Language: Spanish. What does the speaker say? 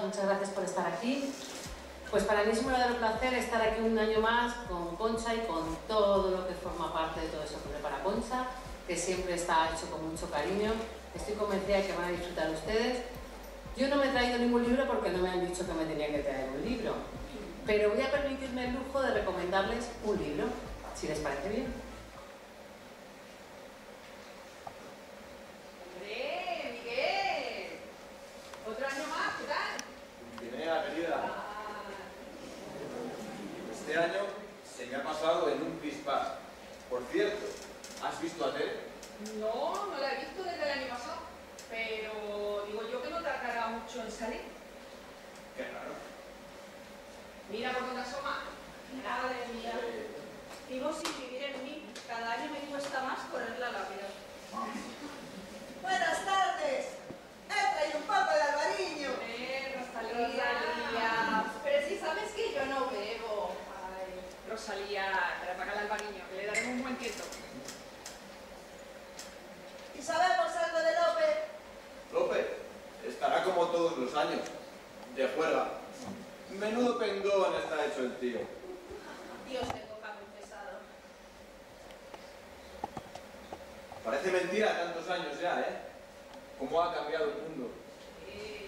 muchas gracias por estar aquí. Pues para mí es un verdadero placer estar aquí un año más con Concha y con todo lo que forma parte de todo eso que prepara Concha, que siempre está hecho con mucho cariño. Estoy convencida de que van a disfrutar ustedes. Yo no me he traído ningún libro porque no me han dicho que me tenían que traer un libro, pero voy a permitirme el lujo de recomendarles un libro, si les parece bien. ¡Hombre, Miguel! ¿Otro año más? ¿Qué tal? Binea, querida. Este año se me ha pasado en un pispás. Por cierto, ¿has visto a Tere? No, no la he visto desde el año pasado. Pero digo yo que no tardará mucho en salir. Qué raro. Mira por dónde asoma. Madre mía. Vivo sin vivir en mí. Cada año me cuesta más correrla rápido. Buenas tardes. He traído un poco de albariño. Rosalía. Pero si sabes que yo no bebo. Ay, Rosalía, para pagar al albariño, que le daremos un buen quieto. ¿Y sabemos algo de López? López estará como todos los años, de juerga. Menudo pendón está hecho el tío. Dios tengo cambio pesado. Parece mentira tantos años ya, ¿eh? Cómo ha cambiado el mundo.